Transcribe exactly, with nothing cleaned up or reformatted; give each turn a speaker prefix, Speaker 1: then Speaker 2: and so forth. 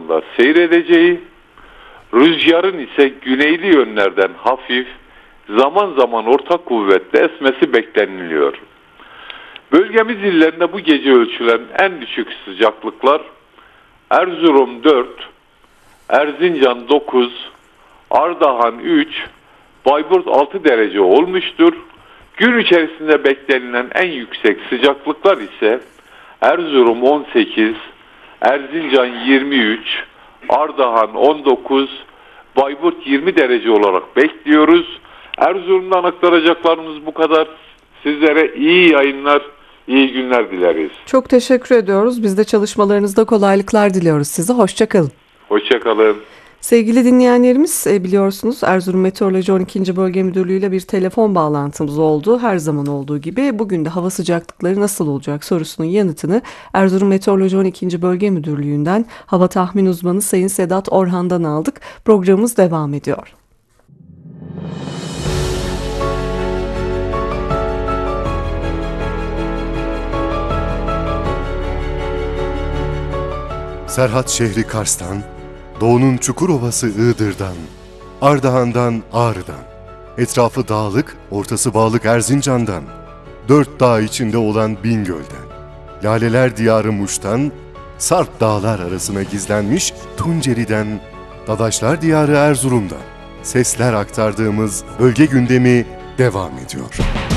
Speaker 1: civarında seyredeceği, rüzgarın ise güneyli yönlerden hafif, zaman zaman orta kuvvetle esmesi bekleniliyor. Bölgemiz illerinde bu gece ölçülen en düşük sıcaklıklar Erzurum dört, Erzincan dokuz, Ardahan üç, Bayburt altı derece olmuştur. Gün içerisinde beklenilen en yüksek sıcaklıklar ise Erzurum on sekiz, Erzincan yirmi üç, Ardahan on dokuz, Bayburt yirmi derece olarak bekliyoruz. Erzurum'dan aktaracaklarımız bu kadar. Sizlere iyi yayınlar, iyi günler dileriz.
Speaker 2: Çok teşekkür ediyoruz. Biz de çalışmalarınızda kolaylıklar diliyoruz size. Hoşça kalın.
Speaker 1: Hoşça kalın.
Speaker 2: Sevgili dinleyenlerimiz, biliyorsunuz Erzurum Meteoroloji on ikinci Bölge Müdürlüğü ile bir telefon bağlantımız oldu. Her zaman olduğu gibi bugün de hava sıcaklıkları nasıl olacak sorusunun yanıtını Erzurum Meteoroloji on ikinci Bölge Müdürlüğü'nden hava tahmin uzmanı Sayın Sedat Orhan'dan aldık. Programımız devam ediyor.
Speaker 3: Serhat şehri Kars'tan, Doğu'nun Çukurova'sı Iğdır'dan, Ardahan'dan Ağrı'dan, etrafı dağlık, ortası bağlık Erzincan'dan, dört dağ içinde olan Bingöl'den, Laleler Diyarı Muş'tan, Sarp dağlar arasına gizlenmiş Tunceli'den, Dadaşlar Diyarı Erzurum'dan sesler aktardığımız bölge gündemi devam ediyor.